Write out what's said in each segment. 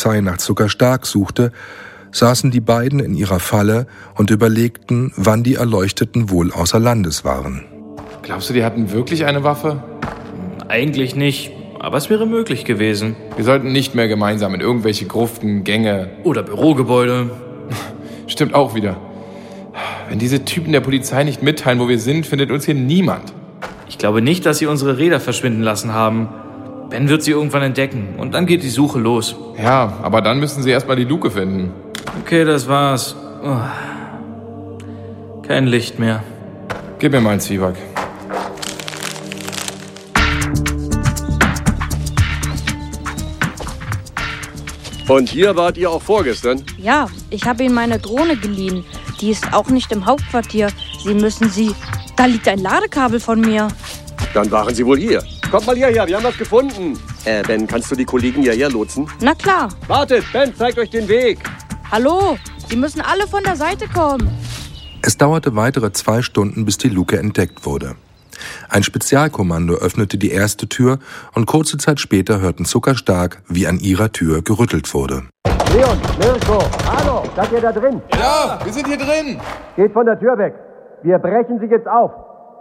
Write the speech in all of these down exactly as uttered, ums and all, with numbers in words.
Polizei nach Zucker Stark suchte, saßen die beiden in ihrer Falle und überlegten, wann die Erleuchteten wohl außer Landes waren. Glaubst du, die hatten wirklich eine Waffe? Eigentlich nicht, aber es wäre möglich gewesen. Wir sollten nicht mehr gemeinsam in irgendwelche Gruften, Gänge... Oder Bürogebäude. Stimmt auch wieder. Wenn diese Typen der Polizei nicht mitteilen, wo wir sind, findet uns hier niemand. Ich glaube nicht, dass sie unsere Räder verschwinden lassen haben. Ben wird sie irgendwann entdecken und dann geht die Suche los. Ja, aber dann müssen sie erst mal die Luke finden. Okay, das war's. Oh. Kein Licht mehr. Gib mir mal einen Zwieback. Und hier wart ihr auch vorgestern? Ja, ich habe Ihnen meine Drohne geliehen. Die ist auch nicht im Hauptquartier. Sie müssen sie... Da liegt ein Ladekabel von mir. Dann waren sie wohl hier. Kommt mal hierher, wir haben was gefunden. Äh, Ben, kannst du die Kollegen hierher lotsen? Na klar. Wartet, Ben, zeigt euch den Weg. Hallo, Sie müssen alle von der Seite kommen. Es dauerte weitere zwei Stunden, bis die Luke entdeckt wurde. Ein Spezialkommando öffnete die erste Tür und kurze Zeit später hörten Zucker Stark, wie an ihrer Tür gerüttelt wurde. Leon, Mirko, hallo, seid ihr da drin? Ja, wir sind hier drin. Geht von der Tür weg. Wir brechen sie jetzt auf.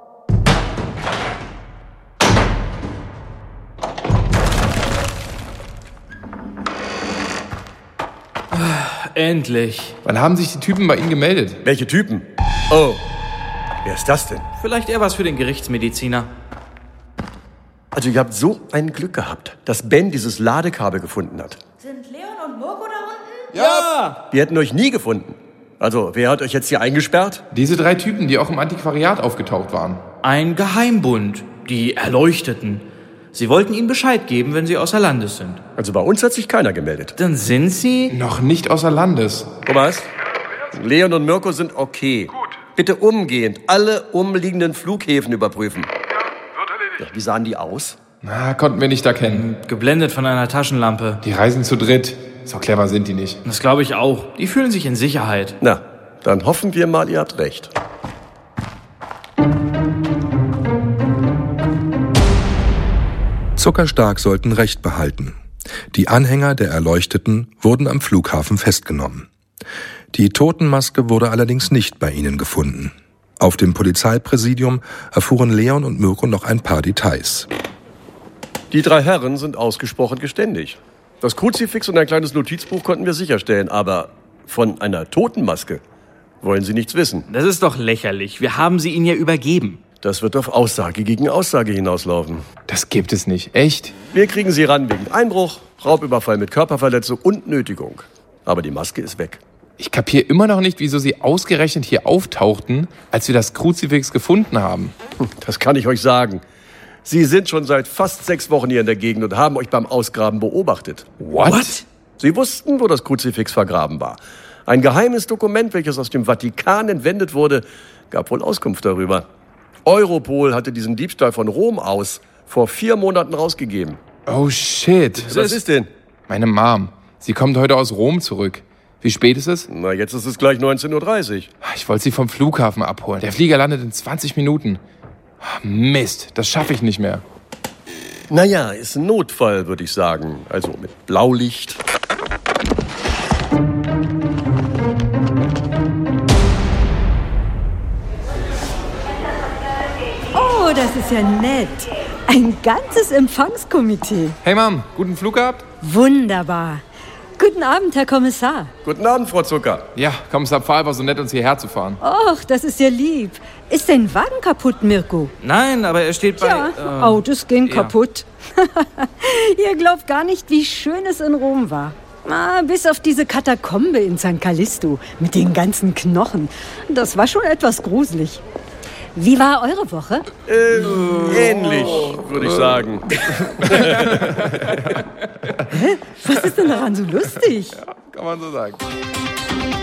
Endlich. Wann haben sich die Typen bei Ihnen gemeldet? Welche Typen? Oh, wer ist das denn? Vielleicht eher was für den Gerichtsmediziner. Also ihr habt so ein Glück gehabt, dass Ben dieses Ladekabel gefunden hat. Sind Leon und Mirko da unten? Ja! Wir hätten euch nie gefunden. Also, wer hat euch jetzt hier eingesperrt? Diese drei Typen, die auch im Antiquariat aufgetaucht waren. Ein Geheimbund. Die Erleuchteten. Sie wollten ihnen Bescheid geben, wenn sie außer Landes sind. Also bei uns hat sich keiner gemeldet. Dann sind sie... Noch nicht außer Landes. Thomas, Leon und Mirko sind okay. Gut. Bitte umgehend alle umliegenden Flughäfen überprüfen. Ja, wird erledigt. Ja, wie sahen die aus? Na, konnten wir nicht erkennen. Geblendet von einer Taschenlampe. Die reisen zu dritt. So clever sind die nicht. Das glaube ich auch. Die fühlen sich in Sicherheit. Na, dann hoffen wir mal, ihr habt recht. Zucker Stark sollten Recht behalten. Die Anhänger der Erleuchteten wurden am Flughafen festgenommen. Die Totenmaske wurde allerdings nicht bei ihnen gefunden. Auf dem Polizeipräsidium erfuhren Leon und Mirko noch ein paar Details. Die drei Herren sind ausgesprochen geständig. Das Kruzifix und ein kleines Notizbuch konnten wir sicherstellen, aber von einer Totenmaske wollen sie nichts wissen. Das ist doch lächerlich. Wir haben sie ihnen ja übergeben. Das wird auf Aussage gegen Aussage hinauslaufen. Das gibt es nicht. Echt? Wir kriegen sie ran wegen Einbruch, Raubüberfall mit Körperverletzung und Nötigung. Aber die Maske ist weg. Ich kapiere immer noch nicht, wieso sie ausgerechnet hier auftauchten, als wir das Kruzifix gefunden haben. Das kann ich euch sagen. Sie sind schon seit fast sechs Wochen hier in der Gegend und haben euch beim Ausgraben beobachtet. What? What? Sie wussten, wo das Kruzifix vergraben war. Ein geheimes Dokument, welches aus dem Vatikan entwendet wurde, gab wohl Auskunft darüber. Europol hatte diesen Diebstahl von Rom aus vor vier Monaten rausgegeben. Oh shit. Was ist denn? Meine Mom. Sie kommt heute aus Rom zurück. Wie spät ist es? Na, jetzt ist es gleich neunzehn Uhr dreißig. Ich wollte sie vom Flughafen abholen. Der Flieger landet in zwanzig Minuten. Mist, das schaffe ich nicht mehr. Naja, ist ein Notfall, würde ich sagen. Also mit Blaulicht. Oh, das ist ja nett. Ein ganzes Empfangskomitee. Hey Mom, guten Flug gehabt? Wunderbar. Guten Abend, Herr Kommissar. Guten Abend, Frau Zucker. Ja, Kommissar Pfahl war so nett, uns hierher zu fahren. Och, das ist ja lieb. Ist dein Wagen kaputt, Mirko? Nein, aber er steht bei... Ja, äh, Autos gehen ja. kaputt. Ihr glaubt gar nicht, wie schön es in Rom war. Ah, bis auf diese Katakombe in San Callisto mit den ganzen Knochen. Das war schon etwas gruselig. Wie war eure Woche? Äh, ähnlich, würde ich sagen. Hä? Was ist denn daran so lustig? Ja, kann man so sagen.